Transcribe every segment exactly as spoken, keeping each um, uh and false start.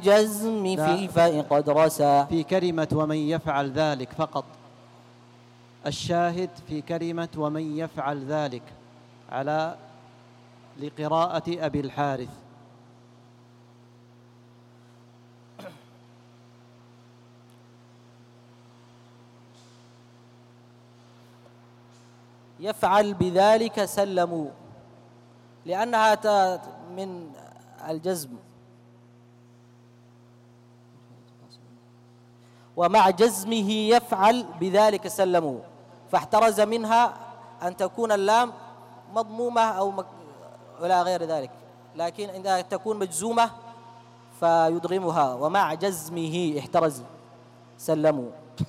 جزم في الفاء قد رسى. في كلمة ومن يفعل ذلك فقط، الشاهد في كلمة ومن يفعل ذلك على لقراءة أبي الحارث. يفعل بذلك سلموا، لأنها من الجزم، ومع جزمه يفعل بذلك سلموا، فاحترز منها أن تكون اللام مضمومة أو مك... ولا غير ذلك، لكن إذا تكون مجزومة فيدغمها، ومع جزمه احترز سلموا.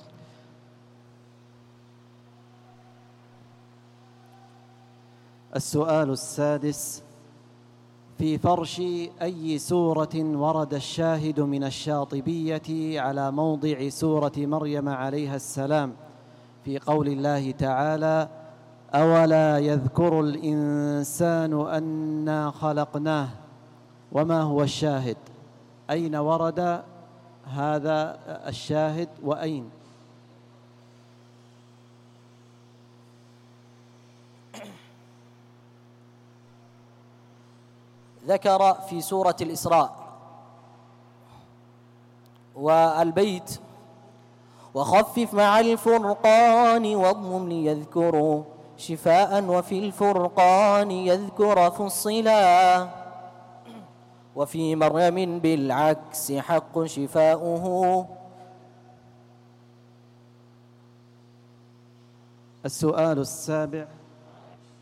السؤال السادس: في فرش أي سورة ورد الشاهد من الشاطبية على موضع سورة مريم عليها السلام في قول الله تعالى: أولا يذكر الإنسان أنا خلقناه؟ وما هو الشاهد؟ أين ورد هذا الشاهد وأين؟ ذكر في سورة الإسراء والبيت: وخفف مع الفرقان واضمم ليذكروا شفاء وفي الفرقان يذكر فصلا وفي مريم بالعكس حق شفاؤه. السؤال السابع: